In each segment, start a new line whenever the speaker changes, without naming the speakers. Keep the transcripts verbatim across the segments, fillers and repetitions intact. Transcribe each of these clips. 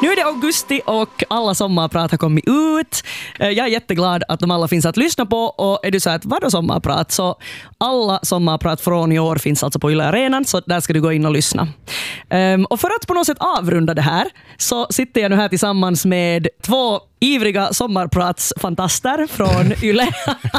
Nu är det augusti och alla sommarprat har kommit ut. Jag är jätteglad att de alla finns att lyssna på, och är du så att vad då sommarprat, så alla sommarprat från i år finns alltså på Yle Arenan, så där ska du gå in och lyssna. Um, och för att på något sätt avrunda det här så sitter jag nu här tillsammans med två ivriga sommarpratsfantaster från Yle.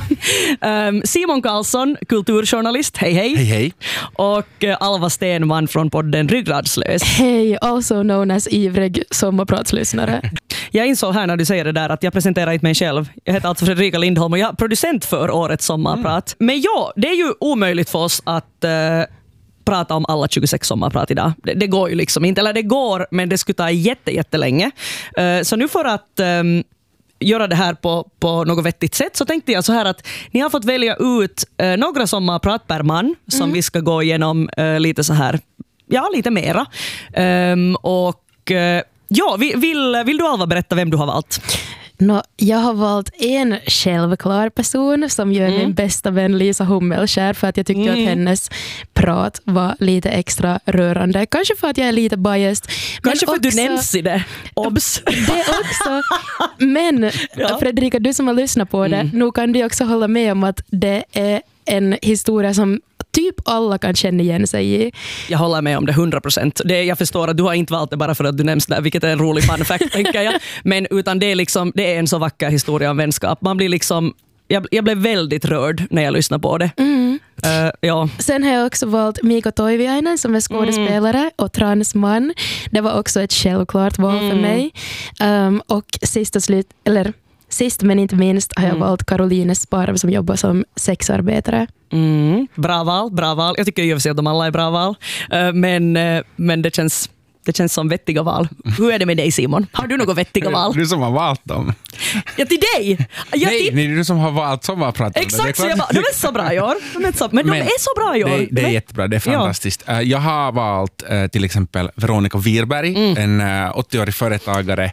um, Simon Karlsson, kulturjournalist, hej hej.
Hej hej.
Och uh, Alva Stenman från podden Ryggradslös.
Hej, also known as ivrig sommarpratslyssnare.
Jag insåg här när du säger det där att jag presenterar inte mig själv. Jag heter alltså Fredrika Lindholm och jag är producent för årets sommarprat. Mm. Men ja, det är ju omöjligt för oss att uh, prata om alla tjugosex sommarprat idag. Det, det går ju liksom inte, eller det går, men det skulle ta jätte, jättelänge. Uh, så nu för att um, göra det här på, på något vettigt sätt så tänkte jag så här att ni har fått välja ut uh, några sommarprat per man som mm. vi ska gå igenom uh, lite så här, ja lite mera. Um, och uh, ja, vill, vill du Alva berätta vem du har valt?
No, jag har valt en självklar person som gör mm. min bästa vän Lisa Hummelskär, för att jag tyckte mm. att hennes prat var lite extra rörande. Kanske för att jag är lite biased.
Kanske för
också,
att du nämns i det. Obs.
Det också. Men ja. Fredrika, du som har lyssnat på det, mm. nu kan du också hålla med om att det är en historia som typ alla kan känna igen sig i.
Jag håller med om det hundra procent. Jag förstår att du har inte valt det bara för att du nämns där, vilket är en rolig fun fact, tänker jag. Men utan det är, liksom, det är en så vacker historia om vänskap. Man blir liksom, jag, jag blev väldigt rörd när jag lyssnade på det. Mm. Uh, ja.
Sen har jag också valt Mikko Toiviainen som är skådespelare mm. och transman. Det var också ett självklart val mm. för mig. Um, och sist och slut, eller Sist men inte minst har jag mm. valt Caroline Sparv som jobbar som sexarbetare.
Mm. Bra val, bra val. Jag tycker ju att de alla är bra val. Uh, men, uh, men det känns... Det känns som vettiga val. Hur är det med dig, Simon? Har du något vettiga val?
Du som har valt dem.
Ja, till dig! Jag
Nej,
till...
det är du som har valt sommarprat.
Exakt, så jag bara, de är så bra i år. De är så... Men, Men de är så bra i år.
Det, det är jättebra, det är fantastiskt. Ja. Jag har valt till exempel Veronica Wirberg, mm. en åttioårig företagare,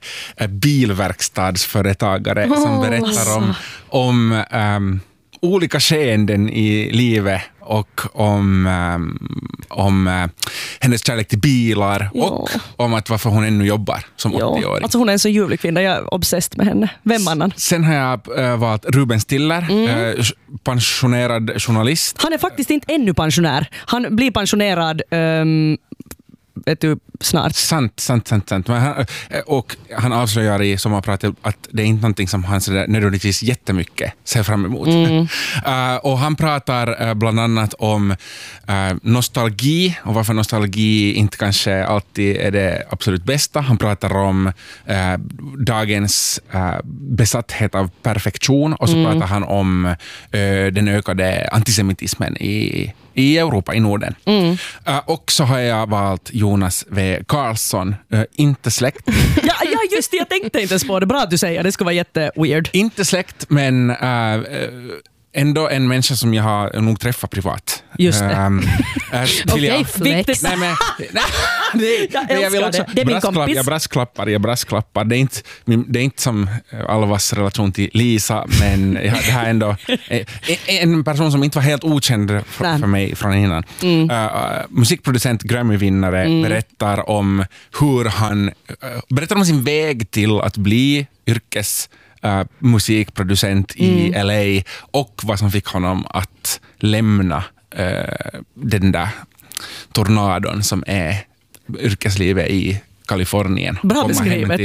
bilverkstadsföretagare, oh, som berättar alltså. om, om um, olika skeenden i livet och om, um, om uh, hennes kärlek till bilar jo. och om att varför hon ännu jobbar som åttioåring.
Alltså hon är en så ljuvlig kvinna, jag är obsessed med henne. Vem annan?
Sen har jag uh, valt Ruben Stiller, mm. uh, pensionerad journalist.
Han är faktiskt inte ännu pensionär. Han blir pensionerad um, vet du, snart.
Sant, sant, sant, sant. Men han, och han avslöjar i sommarpratet att det är inte någonting som han sådär nödvändigtvis jättemycket ser fram emot. Mm. uh, och han pratar uh, bland annat om uh, nostalgi och varför nostalgi inte kanske alltid är det absolut bästa. Han pratar om uh, dagens uh, besatthet av perfektion och så mm. pratar han om uh, den ökade antisemitismen i i Europa, i Norden. Mm. Uh, och så har jag valt Jonas W. Karlsson. Uh, inte släkt.
ja, ja, just det. Jag tänkte inte ens på det. Bra att du säger. Det skulle vara jätteweird.
Inte släkt, men uh, ändå en människa som jag har nog träffat privat.
Just det. Um, uh,
Okej, flex.
Nej, men... Nej, det,
jag
men jag vill också,
det. Det är min kompis.
Jag brasklappar, jag brasklappar. Det är inte, det är inte som Alvas relation till Lisa, men det här är ändå en person som inte var helt okänd för, för mig från innan. Mm. Uh, musikproducent, Grammy-vinnare, mm. berättar om hur han uh, berättar om sin väg till att bli yrkes Uh, musikproducent mm. i L A och vad som fick honom att lämna uh, den där tornadon som är yrkeslivet i Kalifornien.
Bra beskrivet.